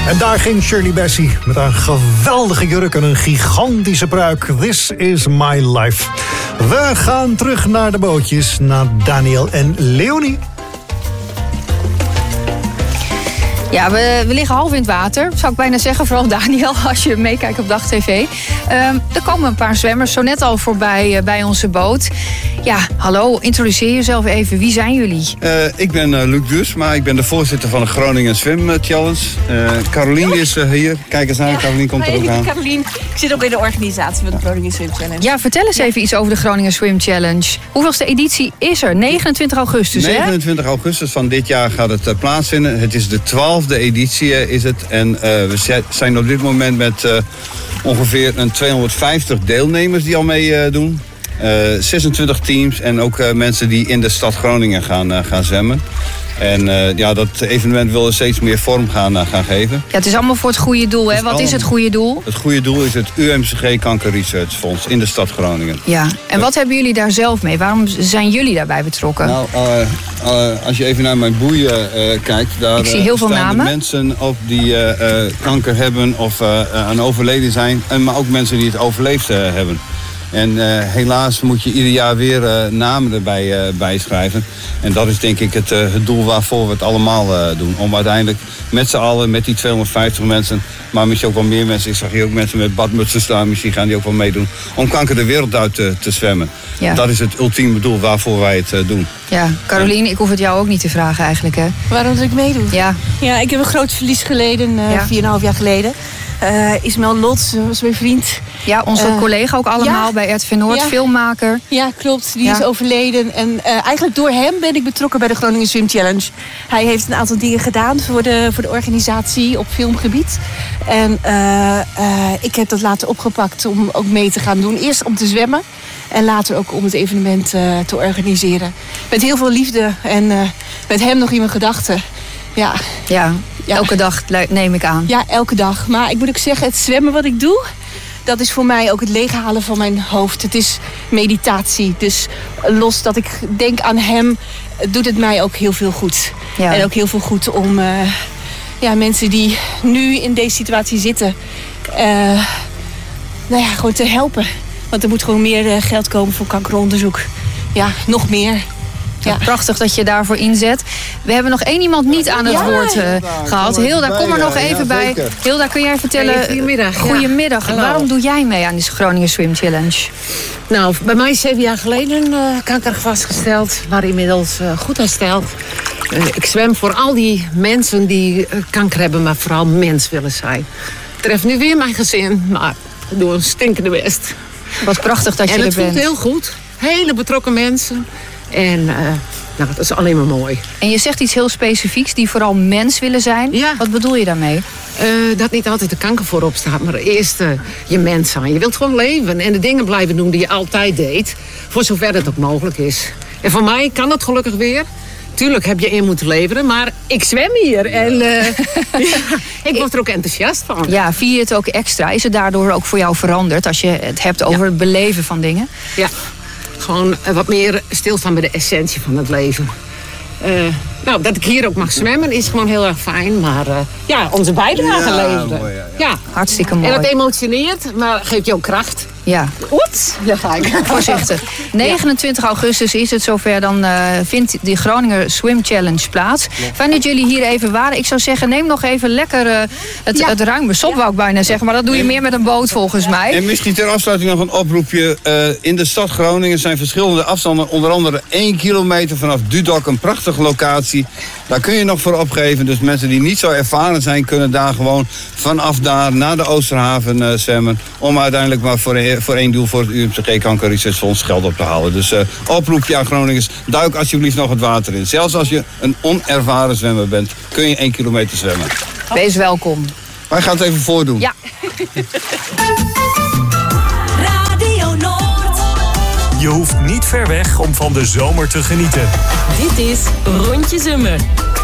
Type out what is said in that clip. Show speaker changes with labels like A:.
A: En daar ging Shirley Bassey met een geweldige jurk en een gigantische pruik. This is my life. We gaan terug naar de bootjes, naar Daniel en Leonie.
B: Ja, we liggen half in het water, zou ik bijna zeggen. Vooral Daniel, als je meekijkt op Dag TV. Er komen een paar zwemmers zo net al voorbij bij onze boot. Ja, hallo, introduceer jezelf even. Wie zijn jullie?
C: Ik ben Luc Dus, maar ik ben de voorzitter van de Groningen Swim Challenge. Carolien is hier. Kijk eens aan, Carolien komt er ook aan.
D: Carolien, ik zit ook in de organisatie van de Groningen Swim Challenge.
B: Ja, vertel eens even iets over de Groningen Swim Challenge. Hoeveelste editie is er? 29 augustus, hè?
C: 29 augustus van dit jaar gaat het plaatsvinden. Het is de 12e editie is het. En we zijn op dit moment met ongeveer 250 deelnemers die al meedoen. 26 teams en ook mensen die in de stad Groningen gaan zwemmen. En dat evenement wil er steeds meer vorm gaan geven.
B: Ja, het is allemaal voor het goede doel, hè? Wat is het goede doel?
C: Het goede doel is het UMCG Kanker Research Fonds in de stad Groningen.
B: Ja, en wat hebben jullie daar zelf mee? Waarom zijn jullie daarbij betrokken?
C: Nou, als je even naar mijn boeien kijkt, daar
B: ik zie heel veel
C: staan
B: namen.
C: De mensen op die kanker hebben of aan overleden zijn, maar ook mensen die het overleefd hebben. En helaas moet je ieder jaar weer namen erbij bijschrijven. En dat is denk ik het doel waarvoor we het allemaal doen. Om uiteindelijk met z'n allen, met die 250 mensen, maar misschien ook wel meer mensen. Ik zag hier ook mensen met badmutsen staan, misschien gaan die ook wel meedoen. Om kanker de wereld uit te zwemmen. Ja. Dat is het ultieme doel waarvoor wij het doen.
B: Ja, Carolien, ik hoef het jou ook niet te vragen eigenlijk, hè?
D: Waarom dat ik meedoe?
B: Ja,
D: ik heb een groot verlies geleden, 4,5 jaar geleden. Ismael Lot was mijn vriend.
B: Ja, onze collega ook allemaal bij RTV Noord, filmmaker.
D: Ja, klopt. Die is overleden. En eigenlijk door hem ben ik betrokken bij de Groningen Swim Challenge. Hij heeft een aantal dingen gedaan voor de organisatie op filmgebied. En ik heb dat later opgepakt om ook mee te gaan doen. Eerst om te zwemmen en later ook om het evenement te organiseren. Met heel veel liefde en met hem nog in mijn gedachten. Ja,
B: elke dag neem ik aan.
D: Ja, elke dag. Maar ik moet ook zeggen, het zwemmen wat ik doe, dat is voor mij ook het leeghalen van mijn hoofd. Het is meditatie. Dus los dat ik denk aan hem, doet het mij ook heel veel goed. Ja. En ook heel veel goed om mensen die nu in deze situatie zitten, gewoon te helpen. Want er moet gewoon meer geld komen voor kankeronderzoek. Ja, nog meer.
B: Ja. Prachtig dat je daarvoor inzet. We hebben nog één iemand niet aan het woord gehad. Hilda, kom er nog even bij.
C: Zeker.
B: Hilda, kun jij vertellen?
E: Goedemiddag.
B: Goedemiddag.
E: Ja.
B: Waarom doe jij mee aan de Groningen Swim Challenge?
E: Nou, bij mij is 7 jaar geleden kanker vastgesteld. Maar inmiddels goed hersteld. Ik zwem voor al die mensen die kanker hebben, maar vooral mens willen zijn. Ik tref nu weer mijn gezin, maar ik doe een stinkende best.
B: Wat prachtig dat je er bent.
E: En het voelt heel goed. Hele betrokken mensen. En dat is alleen maar mooi.
B: En je zegt iets heel specifieks, die vooral mens willen zijn.
E: Ja.
B: Wat bedoel je daarmee?
E: Dat niet altijd de kanker voorop staat, maar eerst je mens zijn. Je wilt gewoon leven en de dingen blijven doen die je altijd deed. Voor zover het ook mogelijk is. En voor mij kan het gelukkig weer. Tuurlijk heb je in moeten leveren, maar ik zwem hier. En ik word er ook enthousiast van.
B: Ja, vier je het ook extra? Is het daardoor ook voor jou veranderd als je het hebt over het beleven van dingen?
E: Ja. Gewoon wat meer stilstaan bij de essentie van het leven. Dat ik hier ook mag zwemmen is gewoon heel erg fijn. Maar onze bijdrage leveren. Ja,
B: hartstikke mooi.
E: En het emotioneert, maar geeft je ook kracht.
B: Ja.
E: Oeps, daar ga ik.
B: Voorzichtig. 29 augustus is het zover. Dan vindt de Groninger Swim Challenge plaats. Fijn dat jullie hier even waren. Ik zou zeggen, neem nog even lekker het ruime sop, wou ik bijna zeggen. Maar dat doe je meer met een boot volgens mij.
C: En misschien ter afsluiting nog een oproepje. In de stad Groningen zijn verschillende afstanden. Onder andere 1 kilometer vanaf Dudok. Een prachtige locatie. Daar kun je nog voor opgeven. Dus mensen die niet zo ervaren zijn, kunnen daar gewoon vanaf daar naar de Oosterhaven zwemmen. Om uiteindelijk maar voor één doel, voor het UMCG Kanker Research Fonds geld op te halen. Dus oproepje aan Groningers, duik alsjeblieft nog het water in. Zelfs als je een onervaren zwemmer bent, kun je 1 kilometer zwemmen.
B: Wees welkom.
C: Wij gaan het even voordoen.
B: Ja.
F: Radio Noord.
G: Je hoeft niet ver weg om van de zomer te genieten.
F: Dit is Rondje Zomer.